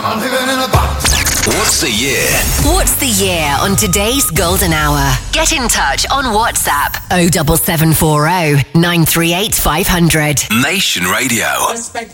I'm living in a box. What's the year? What's the year on today's Golden Hour? Get in touch on WhatsApp 07740 938 500. Nation Radio.